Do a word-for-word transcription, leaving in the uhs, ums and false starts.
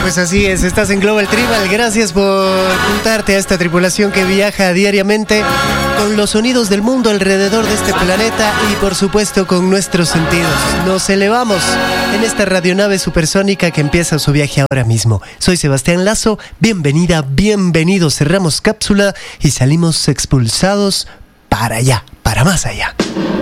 Pues así es, estás en Global Tribal. Gracias por juntarte a esta tripulación que viaja diariamente con los sonidos del mundo alrededor de este planeta y por supuesto con nuestros sentidos. Nos elevamos en esta radionave supersónica que empieza su viaje ahora mismo. Soy Sebastián Lazo, bienvenida, bienvenido. Cerramos cápsula y salimos expulsados para allá, para más allá.